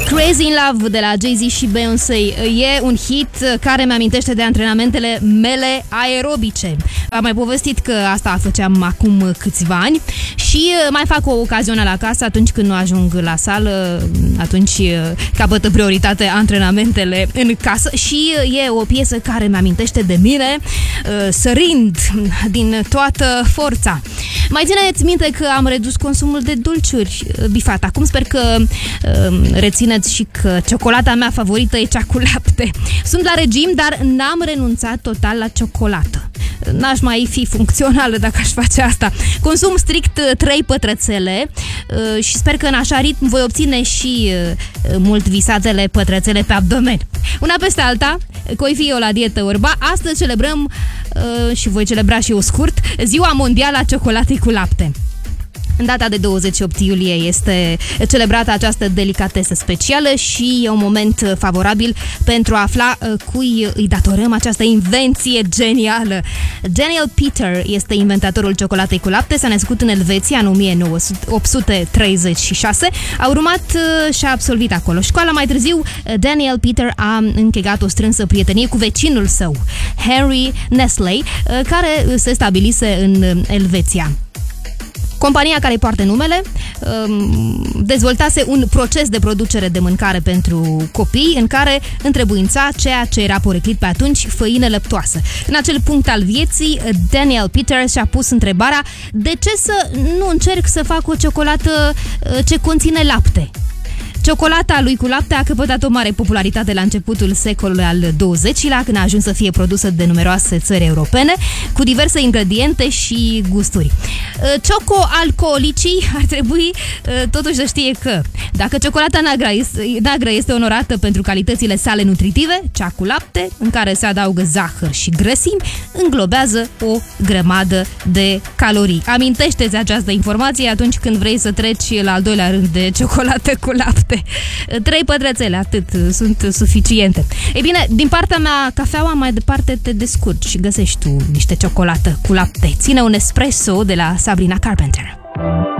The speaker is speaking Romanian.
Crazy in Love de la Jay-Z și Beyoncé e un hit care mi-amintește de antrenamentele mele aerobice. Am mai povestit că asta făceam acum câțiva ani și mai fac o ocazională acasă atunci când nu ajung la sală, atunci capătă prioritate antrenamentele în casă și e o piesă care mi-amintește de mine sărind din toată forța. Mai țineți minte că am redus consumul de dulciuri bifat. Acum sper că rețineți și că ciocolata mea favorită e cea cu lapte. Sunt la regim, dar n-am renunțat total la ciocolată. N-aș mai fi funcțională dacă aș face asta. Consum strict 3 pătrățele și sper că în așa ritm voi obține și mult visatele pătrățele pe abdomen. Una peste alta, coi fi eu la dietă orba, astăzi celebrăm și voi celebra și eu scurt Ziua Mondială a Ciocolatei cu Lapte. În data de 28 iulie este celebrată această delicatesă specială și e un moment favorabil pentru a afla cui îi datorăm această invenție genială. Daniel Peter este inventatorul ciocolatei cu lapte, s-a născut în Elveția în 1836, a urmat și a absolvit acolo școala. Mai târziu, Daniel Peter a încheiat o strânsă prietenie cu vecinul său, Henry Nestle, care se stabilise în Elveția. Compania care îi poartă numele dezvoltase un proces de producere de mâncare pentru copii în care întrebuința ceea ce era poreclit pe atunci, făină lăptoasă. În acel punct al vieții, Daniel Peter și-a pus întrebarea: de ce să nu încerc să fac o ciocolată ce conține lapte? Ciocolata lui cu lapte a căpătat o mare popularitate la începutul secolului al XX-lea, când a ajuns să fie produsă de numeroase țări europene, cu diverse ingrediente și gusturi. Cioco-alcoolicii ar trebui totuși să știe că dacă ciocolata neagră este onorată pentru calitățile sale nutritive, cea cu lapte, în care se adaugă zahăr și grăsimi, înglobează o grămadă de calorii. Amintește-ți această informație atunci când vrei să treci la al doilea rând de ciocolată cu lapte. 3 pătrățele, atât, sunt suficiente. Ei bine, din partea mea, cafeaua, mai departe te descurci și găsești tu niște ciocolată cu lapte. Ține un espresso de la Sabrina Carpenter.